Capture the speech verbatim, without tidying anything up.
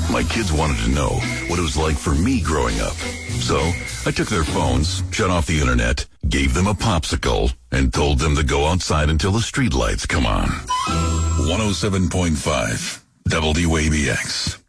My kids wanted to know what it was like for me growing up. So I took their phones, shut off the internet, gave them a popsicle, and told them to go outside until the streetlights come on. one oh seven point five W A B X.